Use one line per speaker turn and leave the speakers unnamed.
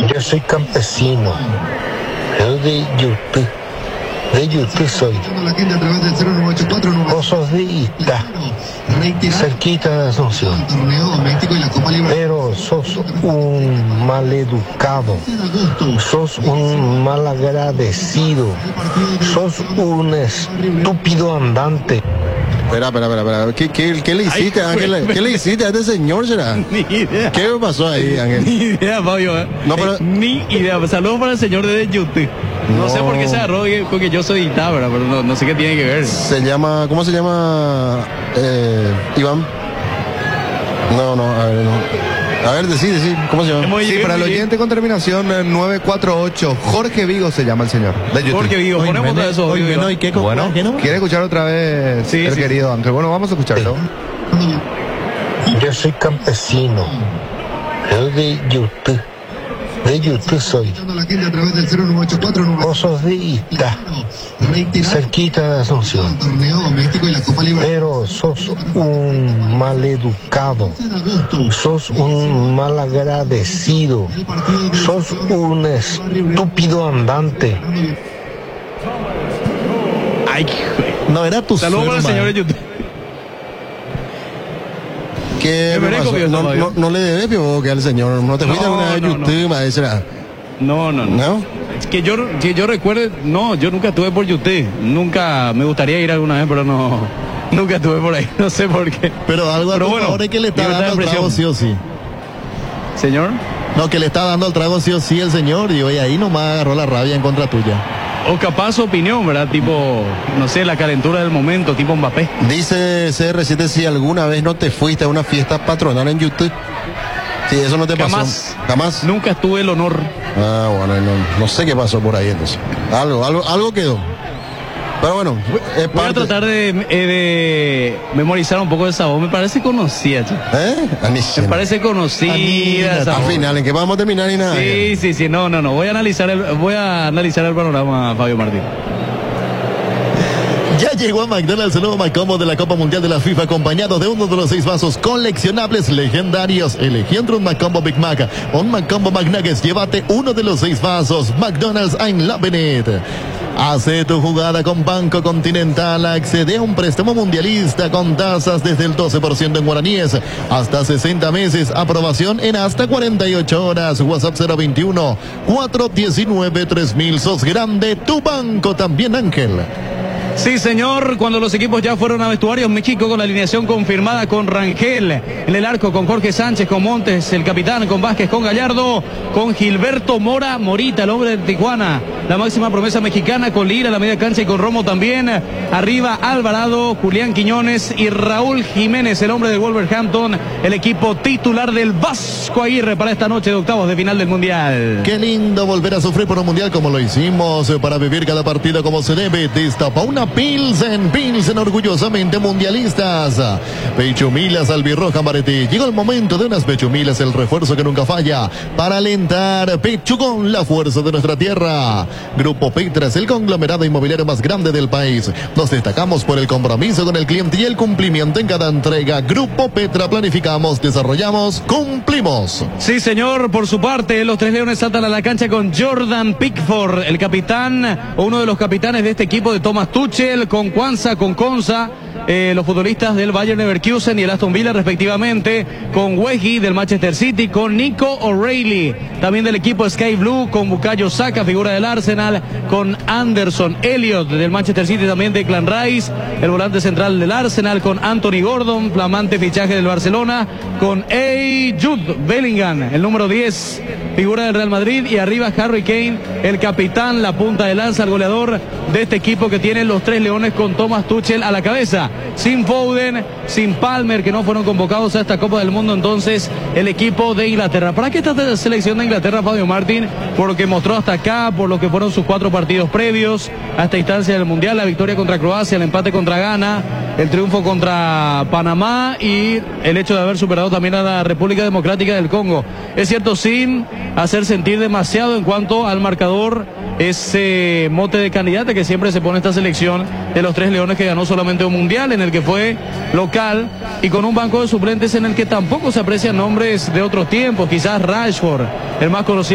Yo soy campesino, yo de YouTube. De YouTube soy. Vos sos de Ita, cerquita de Asunción. Pero sos un maleducado, sos un malagradecido, sos un estúpido andante.
Espera. ¿Qué le hiciste, Ángel? ¿Qué le hiciste a este señor, será?
Ni idea.
¿Qué pasó ahí, Ángel?
Ni idea, Fabio.
No, pero...
Ni idea. Saludos para el señor de YouTube. No sé por qué se agarró, porque yo soy Itábara, pero no sé qué tiene que ver.
¿Cómo se llama, Iván? No, a ver, no. A ver, decí, ¿cómo se llama?
Sí, para el oyente con terminación 948, Jorge Vigo se llama el señor. De YouTube.
Jorge Vigo, ponemos todo eso.
Bueno, ¿y qué?
Bueno, ¿quiere escuchar otra vez el querido Ángel? Bueno, vamos a escucharlo.
Yo soy campesino, yo de YouTube. De YouTube soy. Vos sos de Ita, cerquita de Asunción. Pero sos un maleducado, sos un malagradecido, sos un estúpido andante.
Ay,
no era tu
saludos para el señor de YouTube.
¿Qué me pasó? No le debes que al señor. ¿No te fuiste a una YouTube, maestra?
No. Que yo recuerde, no, yo nunca estuve por YouTube. Nunca, me gustaría ir alguna vez, pero nunca estuve por ahí. No sé por qué.
Pero bueno, ahora es que le está dando el trago sí o sí.
¿Señor?
No, que le está dando el trago sí o sí el señor. Y hoy ahí nomás agarró la rabia en contra tuya.
O capaz su opinión, ¿verdad? Tipo, no sé, la calentura del momento, tipo Mbappé.
Dice CR7 si alguna vez no te fuiste a una fiesta patronal en YouTube. Sí, eso no te pasó. Jamás.
Nunca tuve el honor.
Ah, bueno, no sé qué pasó por ahí entonces. Algo quedó. Pero bueno, es
voy a tratar de memorizar un poco esa voz. Me parece conocida, Me parece conocida esa voz.
Al final, ¿en qué vamos a terminar y nada?
Sí. No. Voy a analizar el panorama, Fabio Martín.
Ya llegó a McDonald's el nuevo McCombo de la Copa Mundial de la FIFA, acompañado de uno de los 6 vasos coleccionables legendarios. Elegí entre un McCombo Big Mac o un McCombo McNuggets. Llévate uno de los 6 vasos. McDonald's en La Benet. Hace tu jugada con Banco Continental. Accede a un préstamo mundialista con tasas desde el 12% en guaraníes. Hasta 60 meses. Aprobación en hasta 48 horas. WhatsApp 021 419 3000. Sos grande. Tu banco también, Ángel.
Sí, señor, cuando los equipos ya fueron a vestuarios, México con la alineación confirmada con Rangel en el arco, con Jorge Sánchez, con Montes, el capitán, con Vázquez, con Gallardo, con Gilberto Morita, el hombre de Tijuana, la máxima promesa mexicana, con Lira, la media cancha y con Romo también. Arriba Alvarado, Julián Quiñones y Raúl Jiménez, el hombre de Wolverhampton, el equipo titular del Vasco Aguirre para esta noche de octavos de final del Mundial.
Qué lindo volver a sufrir por un Mundial como lo hicimos, para vivir cada partido como se debe. Destapa una Pilsen orgullosamente mundialistas. Pechumilas albirroja Maretti. Llegó el momento de unas pechumilas, el refuerzo que nunca falla para alentar. Pechugón, la fuerza de nuestra tierra. Grupo Petras, el conglomerado inmobiliario más grande del país. Nos destacamos por el compromiso con el cliente y el cumplimiento en cada entrega. Grupo Petra, planificamos, desarrollamos, cumplimos.
Sí, señor, por su parte, los Tres Leones saltan a la cancha con Jordan Pickford, el capitán o uno de los capitanes de este equipo de Thomas Tuchel, con Kwanza, con Konza, los futbolistas del Bayern Leverkusen y el Aston Villa respectivamente, con Wehi del Manchester City, con Nico O'Reilly, también del equipo Sky Blue, con Bukayo Saka, figura del Arsenal, con Anderson Elliott del Manchester City, también de Declan Rice, el volante central del Arsenal, con Anthony Gordon, flamante fichaje del Barcelona, con Jude Bellingham, el número 10, figura del Real Madrid, y arriba Harry Kane, el capitán, la punta de lanza, el goleador de este equipo que tiene los Tres Leones con Thomas Tuchel a la cabeza. Sin Foden, sin Palmer, que no fueron convocados a esta Copa del Mundo, entonces el equipo de Inglaterra. ¿Para qué esta selección de Inglaterra, Fabio Martín? Por lo que mostró hasta acá, por lo que fueron sus 4 partidos previos a esta instancia del Mundial, la victoria contra Croacia, el empate contra Ghana, el triunfo contra Panamá y el hecho de haber superado también a la República Democrática del Congo. Es cierto, sin hacer sentir demasiado en cuanto al marcador, ese mote de candidata que siempre se pone esta selección de los Tres Leones, que ganó solamente un Mundial en el que fue local y con un banco de suplentes en el que tampoco se aprecian nombres de otros tiempos, quizás Rashford, el más conocido